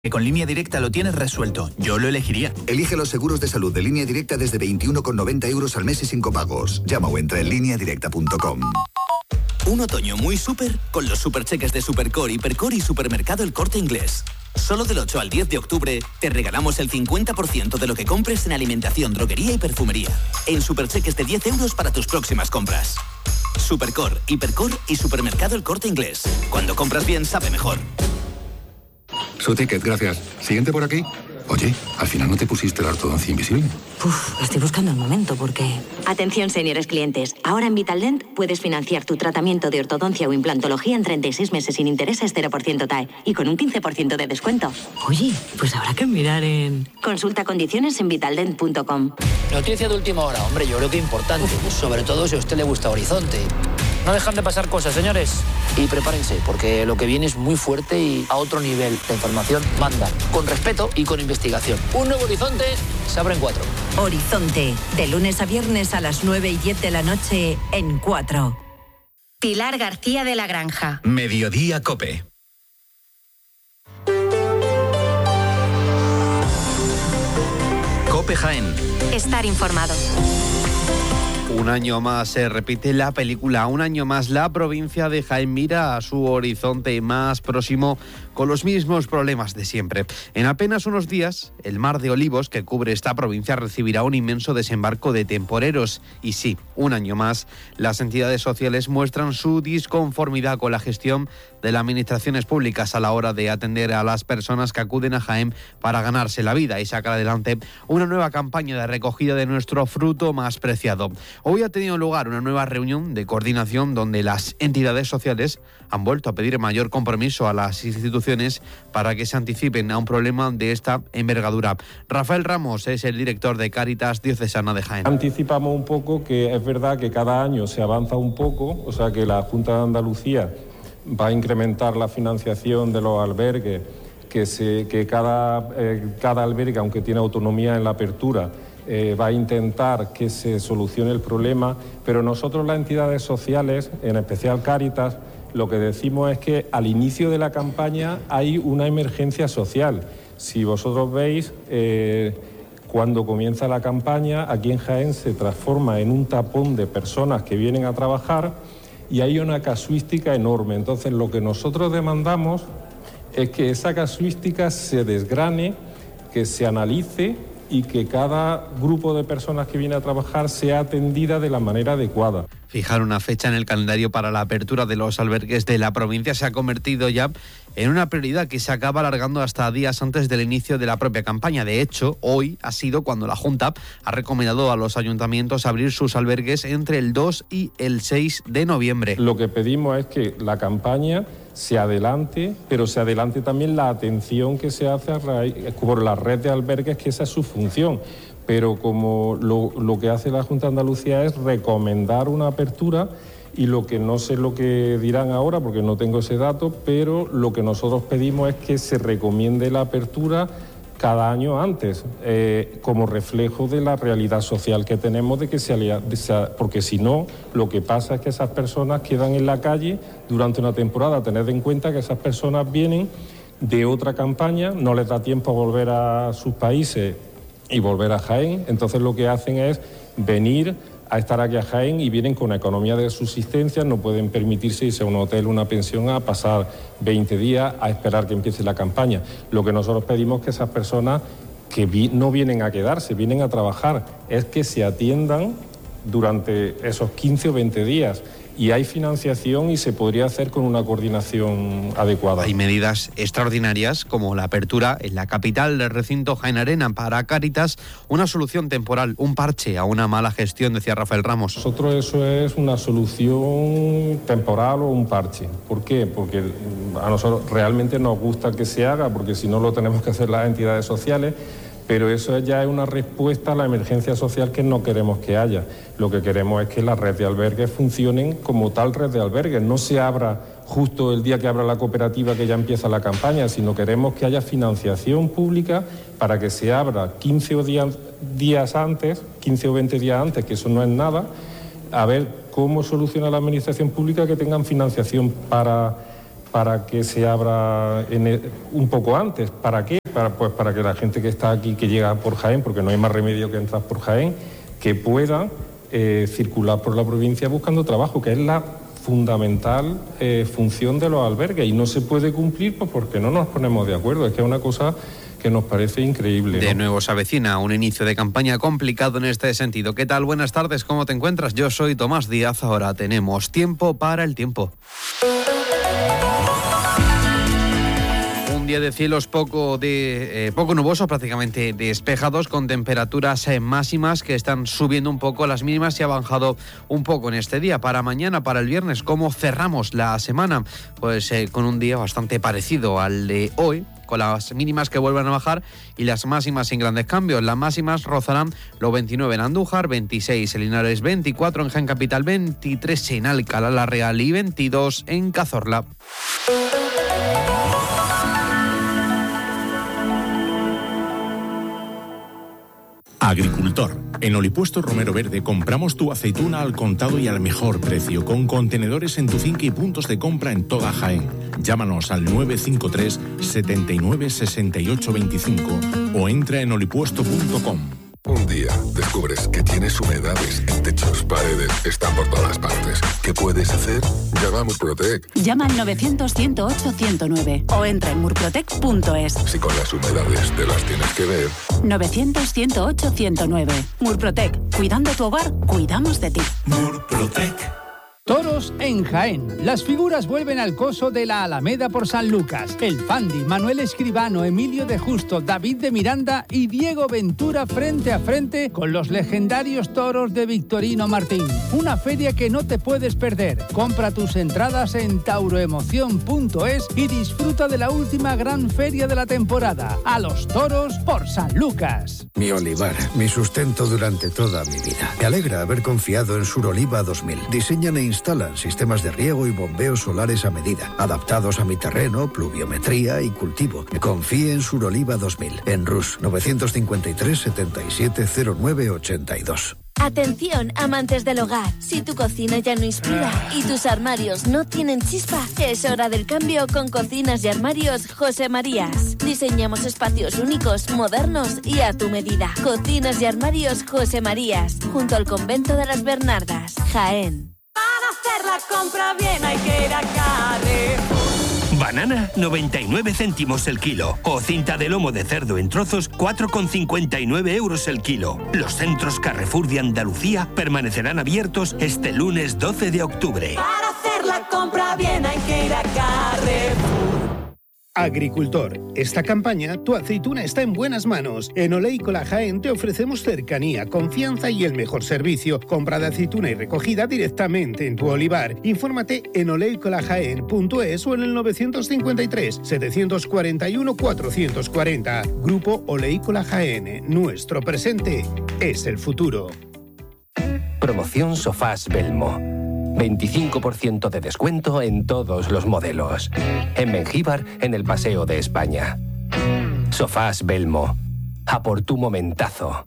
Que con Línea Directa lo tienes resuelto. Yo lo elegiría. Elige los seguros de salud de Línea Directa desde 21,90 € al mes y sin copagos. Llama o entra en lineadirecta.com. Un otoño muy súper con los supercheques de Supercore, Hipercore y Supermercado El Corte Inglés. Solo del 8 al 10 de octubre te regalamos el 50% de lo que compres en alimentación, droguería y perfumería. En supercheques de 10 € para tus próximas compras. Supercore, Hipercore y Supermercado El Corte Inglés. Cuando compras bien, sabe mejor. Su ticket, gracias. Siguiente por aquí. Oye, al final no te pusiste la ortodoncia invisible. Estoy buscando el momento porque... Atención, señores clientes. Ahora en Vitaldent puedes financiar tu tratamiento de ortodoncia o implantología en 36 meses sin intereses 0% TAE y con un 15% de descuento. Oye, pues habrá que mirar en... Consulta condiciones en vitaldent.com. Noticia de última hora, hombre, yo creo que importante. Sobre todo si a usted le gusta Horizonte. No dejan de pasar cosas, señores. Y prepárense, porque lo que viene es muy fuerte y a otro nivel. La información manda, con respeto y con investigación. Un nuevo Horizonte se abre en 4. Horizonte, de lunes a viernes a las 9 y 10 de la noche en 4. Pilar García de la Granja. Mediodía COPE. COPE Jaén. Estar informado. Un año más se repite la película, un año más la provincia de Jaén mira a su horizonte más próximo con los mismos problemas de siempre. En apenas unos días, el mar de Olivos que cubre esta provincia recibirá un inmenso desembarco de temporeros. Y sí, un año más, las entidades sociales muestran su disconformidad con la gestión de las administraciones públicas a la hora de atender a las personas que acuden a Jaén para ganarse la vida y sacar adelante una nueva campaña de recogida de nuestro fruto más preciado. Hoy ha tenido lugar una nueva reunión de coordinación donde las entidades sociales han vuelto a pedir mayor compromiso a las instituciones para que se anticipen a un problema de esta envergadura. Rafael Ramos es el director de Cáritas Diocesana de Jaén. Anticipamos un poco que es verdad que cada año se avanza un poco, o sea que la Junta de Andalucía va a incrementar la financiación de los albergues, que cada albergue, aunque tiene autonomía en la apertura, va a intentar que se solucione el problema, pero nosotros las entidades sociales, en especial Cáritas, lo que decimos es que al inicio de la campaña hay una emergencia social. Si vosotros veis, cuando comienza la campaña, aquí en Jaén se transforma en un tapón de personas que vienen a trabajar y hay una casuística enorme. Entonces, lo que nosotros demandamos es que esa casuística se desgrane, que se analice y que cada grupo de personas que viene a trabajar sea atendida de la manera adecuada. Fijar una fecha en el calendario para la apertura de los albergues de la provincia se ha convertido ya en una prioridad que se acaba alargando hasta días antes del inicio de la propia campaña. De hecho, hoy ha sido cuando la Junta ha recomendado a los ayuntamientos abrir sus albergues entre el 2 y el 6 de noviembre. Lo que pedimos es que la campaña se adelante, pero se adelante también la atención que se hace por la red de albergues, que esa es su función. Pero como lo que hace la Junta de Andalucía es recomendar una apertura, y lo que no sé lo que dirán ahora porque no tengo ese dato, pero lo que nosotros pedimos es que se recomiende la apertura cada año antes, como reflejo de la realidad social que tenemos, porque si no, lo que pasa es que esas personas quedan en la calle durante una temporada. Tened en cuenta que esas personas vienen de otra campaña, no les da tiempo a volver a sus países y volver a Jaén, entonces lo que hacen es venir a estar aquí a Jaén y vienen con una economía de subsistencia, no pueden permitirse irse a un hotel, una pensión, a pasar 20 días a esperar que empiece la campaña. Lo que nosotros pedimos es que esas personas que no vienen a quedarse, vienen a trabajar, es que se atiendan durante esos 15 o 20 días. Y hay financiación y se podría hacer con una coordinación adecuada. Hay medidas extraordinarias como la apertura en la capital del recinto Jaén Arena para Cáritas, una solución temporal, un parche a una mala gestión, decía Rafael Ramos. Nosotros eso es una solución temporal o un parche. ¿Por qué? Porque a nosotros realmente nos gusta que se haga, porque si no lo tenemos que hacer las entidades sociales, pero eso ya es una respuesta a la emergencia social que no queremos que haya. Lo que queremos es que la red de albergues funcionen como tal red de albergues. No se abra justo el día que abra la cooperativa que ya empieza la campaña, sino queremos que haya financiación pública para que se abra 15 o 20 días antes, que eso no es nada, a ver cómo soluciona la administración pública que tengan financiación para para que se abra un poco antes. ¿Para qué? Para que la gente que está aquí, que llega por Jaén, porque no hay más remedio que entrar por Jaén, que pueda circular por la provincia buscando trabajo, que es la fundamental función de los albergues, y no se puede cumplir pues porque no nos ponemos de acuerdo. Es que es una cosa que nos parece increíble, ¿no? De nuevo se avecina un inicio de campaña complicado en este sentido. ¿Qué tal? Buenas tardes, ¿cómo te encuentras? Yo soy Tomás Díaz, ahora tenemos tiempo para el tiempo. Un día de cielos poco nubosos, prácticamente despejados, con temperaturas máximas que están subiendo un poco. Las mínimas se ha bajado un poco en este día. Para mañana, para el viernes, ¿cómo cerramos la semana? Pues con un día bastante parecido al de hoy, con las mínimas que vuelvan a bajar y las máximas sin grandes cambios. Las máximas rozarán los 29 en Andújar, 26 en Linares, 24 en Jaén Capital, 23 en Alcalá la Real y 22 en Cazorla. Agricultor. En Olipuesto Romero Verde compramos tu aceituna al contado y al mejor precio, con contenedores en tu finca y puntos de compra en toda Jaén. Llámanos al 953 79 68 25 o entra en olipuesto.com. Un día descubres que tienes humedades en techos, paredes, están por todas partes. ¿Qué puedes hacer? Llama a Murprotec. Llama al 900-108-109 o entra en murprotec.es. Si con las humedades te las tienes que ver. 900-108-109. Murprotec. Cuidando tu hogar, cuidamos de ti. Murprotec. Toros en Jaén. Las figuras vuelven al coso de la Alameda por San Lucas. El Fandi, Manuel Escribano, Emilio de Justo, David de Miranda y Diego Ventura frente a frente con los legendarios toros de Victorino Martín. Una feria que no te puedes perder. Compra tus entradas en tauroemoción.es y disfruta de la última gran feria de la temporada. A los toros por San Lucas. Mi olivar, mi sustento durante toda mi vida. Me alegra haber confiado en Suroliva 2000. Diseñan e instalan sistemas de riego y bombeo solares a medida, adaptados a mi terreno, pluviometría y cultivo. Confíe en Suroliva 2000, en Rus 953 77 09 82. Atención, amantes del hogar. Si tu cocina ya no inspira y tus armarios no tienen chispa, es hora del cambio con Cocinas y Armarios José Marías. Diseñamos espacios únicos, modernos y a tu medida. Cocinas y Armarios José Marías, junto al Convento de las Bernardas, Jaén. Para hacer la compra bien hay que ir a Carrefour. Banana, 99 céntimos el kilo. O cinta de lomo de cerdo en trozos, 4,59 euros el kilo. Los centros Carrefour de Andalucía permanecerán abiertos este lunes 12 de octubre. Para hacer la compra bien hay que ir a Carrefour. Agricultor, esta campaña tu aceituna está en buenas manos. En Oleícola Jaén te ofrecemos cercanía, confianza y el mejor servicio. Compra de aceituna y recogida directamente en tu olivar. Infórmate en oleícolajaén.es o en el 953 741 440. Grupo Oleícola Jaén. Nuestro presente es el futuro. Promoción Sofás Belmo. 25% de descuento en todos los modelos. En Mengíbar, en el Paseo de España. Sofás Belmo. A por tu momentazo.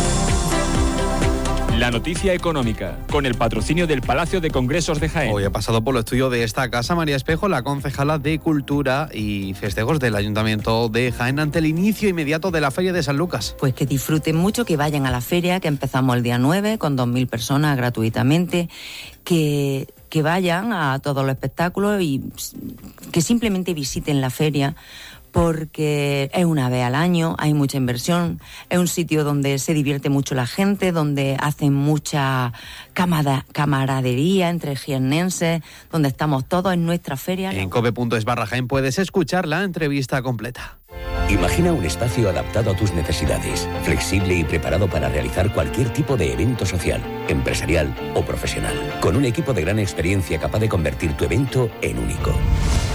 La noticia económica, con el patrocinio del Palacio de Congresos de Jaén. Hoy ha pasado por el estudio de esta casa María Espejo, la concejala de Cultura y Festejos del Ayuntamiento de Jaén, ante el inicio inmediato de la Feria de San Lucas. Pues que disfruten mucho, que vayan a la feria, que empezamos el día 9 con 2.000 personas gratuitamente, que vayan a todos los espectáculos y que simplemente visiten la feria, porque es una vez al año, hay mucha inversión, es un sitio donde se divierte mucho la gente, donde hacen mucha camaradería entre jiennenses, donde estamos todos en nuestra feria. En cope.es/Jaén puedes escuchar la entrevista completa. Imagina un espacio adaptado a tus necesidades, flexible y preparado para realizar cualquier tipo de evento social, empresarial o profesional, con un equipo de gran experiencia capaz de convertir tu evento en único.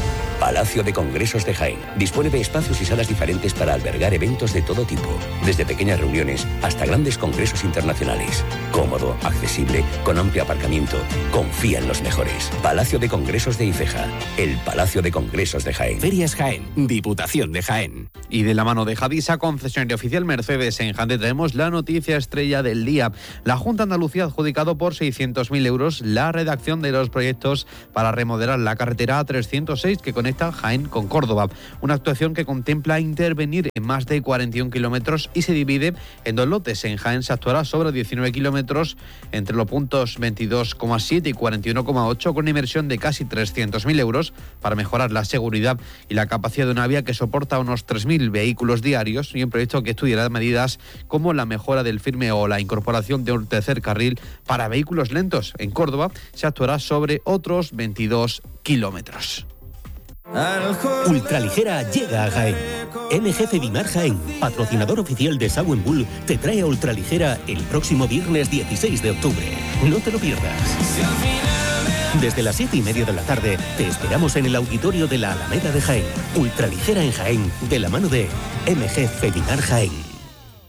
Palacio de Congresos de Jaén. Dispone de espacios y salas diferentes para albergar eventos de todo tipo, desde pequeñas reuniones hasta grandes congresos internacionales. Cómodo, accesible, con amplio aparcamiento. Confía en los mejores. Palacio de Congresos de Ifeja. El Palacio de Congresos de Jaén. Ferias Jaén. Diputación de Jaén. Y de la mano de Jadisa, concesionario oficial Mercedes en Jaén, traemos la noticia estrella del día. La Junta de Andalucía ha adjudicado por 600.000 euros la redacción de los proyectos para remodelar la carretera A306 que conecta Jaén con Córdoba. Una actuación que contempla intervenir en más de 41 kilómetros y se divide en dos lotes. En Jaén se actuará sobre 19 kilómetros entre los puntos 22,7 y 41,8 con una inversión de casi 300.000 euros para mejorar la seguridad y la capacidad de una vía que soporta unos 3.000 vehículos diarios y un proyecto que estudiará medidas como la mejora del firme o la incorporación de un tercer carril para vehículos lentos. En Córdoba se actuará sobre otros 22 kilómetros. Ultraligera llega a Jaén. MG Fedimar Jaén, patrocinador oficial de Sauer Bull, te trae a Ultraligera el próximo viernes 16 de octubre. No te lo pierdas. Desde las 7:30 de la tarde te esperamos en el auditorio de la Alameda de Jaén. Ultraligera en Jaén, de la mano de MG Fedimar Jaén.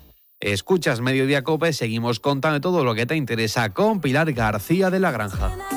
Escuchas Mediodía Cope, seguimos contando todo lo que te interesa con Pilar García de la Granja.